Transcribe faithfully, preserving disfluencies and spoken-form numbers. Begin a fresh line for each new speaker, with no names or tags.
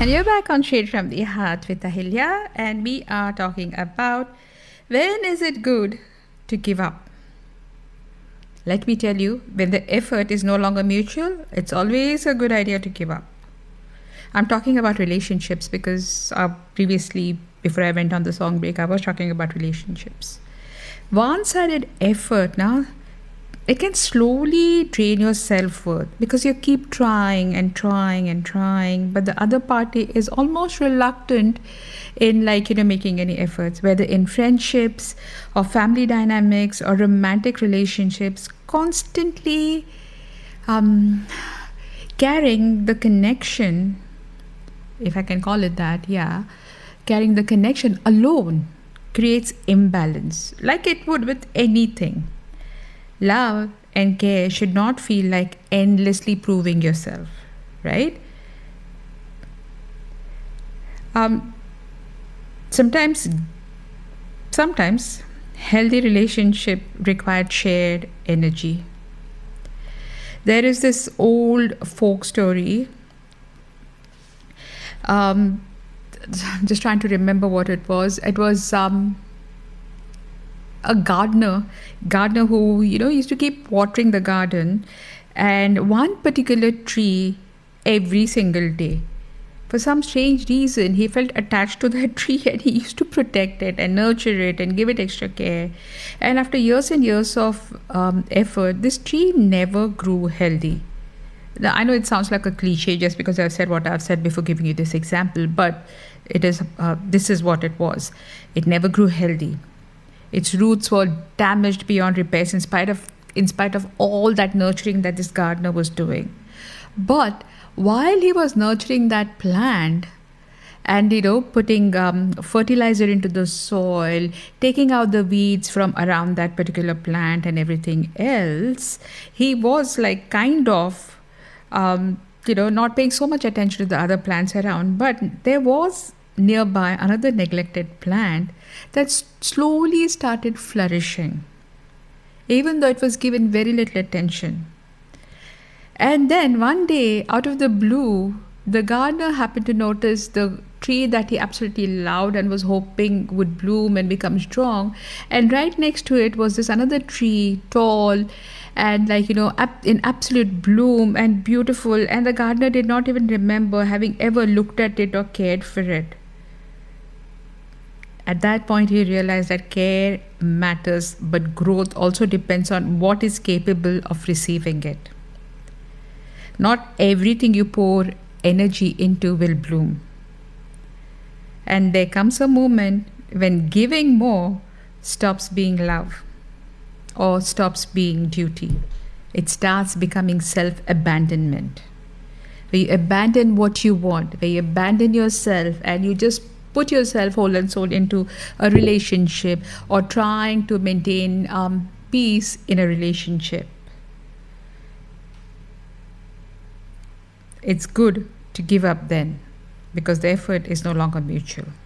And you're back on Shade from the Heart with Ahilya, and we are talking about when is it good to give up? Let me tell you, when the effort is no longer mutual, it's always a good idea to give up. I'm talking about relationships because uh, previously, before I went on the song break, I was talking about relationships. One-sided effort now, it can slowly drain your self-worth because you keep trying and trying and trying, but the other party is almost reluctant in like, you know, making any efforts, whether in friendships or family dynamics or romantic relationships, constantly um, carrying the connection, if I can call it that, yeah, carrying the connection alone creates imbalance, like it would with anything. Love and care should not feel like endlessly proving yourself, right? Um, sometimes, sometimes healthy relationship required shared energy. There is this old folk story. Um, I'm just trying to remember what it was. It was um, a gardener, gardener who, you know, used to keep watering the garden and one particular tree every single day. For some strange reason, he felt attached to that tree and he used to protect it and nurture it and give it extra care. And after years and years of um, effort, this tree never grew healthy. Now, I know it sounds like a cliche just because I've said what I've said before giving you this example, but it is uh, this is what it was. It never grew healthy. Its roots were damaged beyond repairs in spite of in spite of all that nurturing that this gardener was doing. But while he was nurturing that plant and, you know, putting um, fertilizer into the soil, taking out the weeds from around that particular plant and everything else, he was like kind of, um, you know, not paying so much attention to the other plants around. But there was nearby another neglected plant that slowly started flourishing, even though it was given very little attention. And then one day, out of the blue, the gardener happened to notice the tree that he absolutely loved and was hoping would bloom and become strong. And right next to it was this another tree, tall and like, you know, in absolute bloom and beautiful. And the gardener did not even remember having ever looked at it or cared for it. At that point, he realized that care matters, but growth also depends on what is capable of receiving it. Not everything you pour energy into will bloom. And there comes a moment when giving more stops being love or stops being duty. It starts becoming self-abandonment. Where you abandon what you want, where you abandon yourself and you just put yourself whole and soul into a relationship or trying to maintain um, peace in a relationship. It's good to give up then because the effort is no longer mutual.